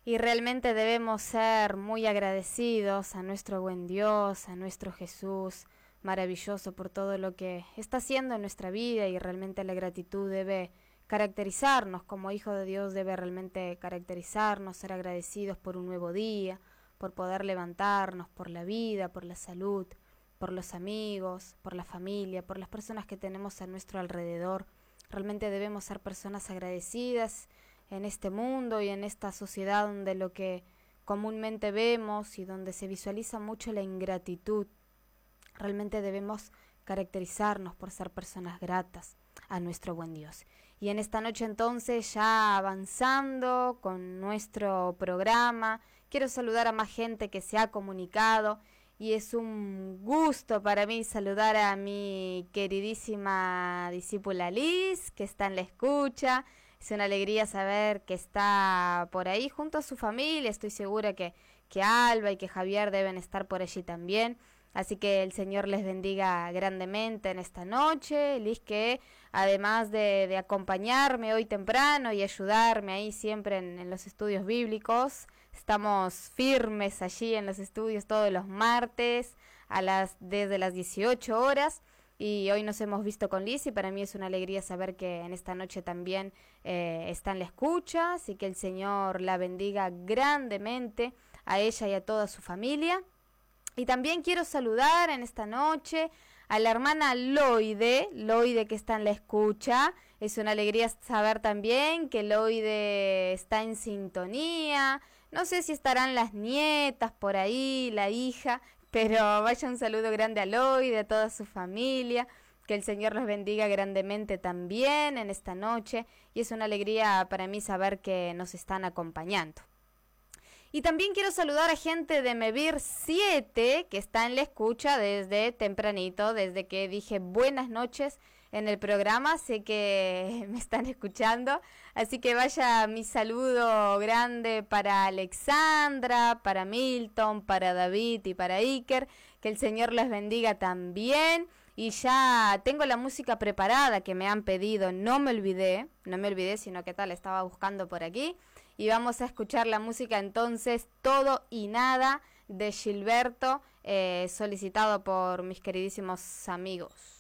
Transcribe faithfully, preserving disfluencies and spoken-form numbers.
Y realmente debemos ser muy agradecidos a nuestro buen Dios, a nuestro Jesús maravilloso por todo lo que está haciendo en nuestra vida, y realmente la gratitud debe caracterizarnos como hijo de Dios, debe realmente caracterizarnos, ser agradecidos por un nuevo día, por poder levantarnos, por la vida, por la salud, por los amigos, por la familia, por las personas que tenemos a nuestro alrededor. Realmente debemos ser personas agradecidas en este mundo y en esta sociedad donde lo que comúnmente vemos y donde se visualiza mucho la ingratitud. Realmente debemos caracterizarnos por ser personas gratas a nuestro buen Dios. Y en esta noche entonces, ya avanzando con nuestro programa, quiero saludar a más gente que se ha comunicado, y es un gusto para mí saludar a mi queridísima discípula Liz, que está en la escucha. Es una alegría saber que está por ahí junto a su familia. Estoy segura que, que Alba y que Javier deben estar por allí también. Así que el Señor les bendiga grandemente en esta noche. Liz, que además de, de acompañarme hoy temprano y ayudarme ahí siempre en, en los estudios bíblicos, estamos firmes allí en los estudios todos los martes a las desde las dieciocho horas. Y hoy nos hemos visto con Liz, y para mí es una alegría saber que en esta noche también eh, está en la escucha. Así que el Señor la bendiga grandemente a ella y a toda su familia. Y también quiero saludar en esta noche a la hermana Loide, Loide que está en la escucha. Es una alegría saber también que Loide está en sintonía. No sé si estarán las nietas por ahí, la hija, pero vaya un saludo grande a Loide, a toda su familia. Que el Señor los bendiga grandemente también en esta noche. Y es una alegría para mí saber que nos están acompañando. Y también quiero saludar a gente de Mevir siete, que está en la escucha desde tempranito, desde que dije buenas noches en el programa. Sé que me están escuchando, así que vaya mi saludo grande para Alexandra, para Milton, para David y para Iker. Que el Señor les bendiga también. Y ya tengo la música preparada que me han pedido, no me olvidé, no me olvidé, sino que tal, estaba buscando por aquí. Y vamos a escuchar la música entonces, Todo y Nada, de Gilberto, eh, solicitado por mis queridísimos amigos.